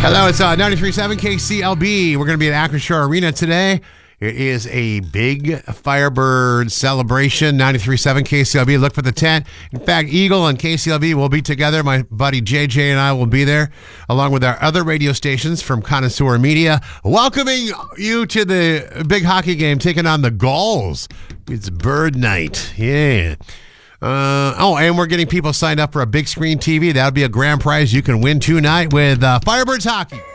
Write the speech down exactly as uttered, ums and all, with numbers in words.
Hello, it's uh, ninety-three point seven K C L B. We're going to be at Acrisure Arena today. It is a big Firebird celebration. ninety-three point seven K C L B. Look for the tent. In fact, Eagle and K C L B will be together. My buddy J J and I will be there, along with our other radio stations from Connoisseur Media, welcoming you to the big hockey game, taking on the Gulls. It's Bird Night. Yeah. Uh, oh, and we're getting people signed up for a big screen T V. That would be a grand prize you can win tonight with uh, Firebirds Hockey.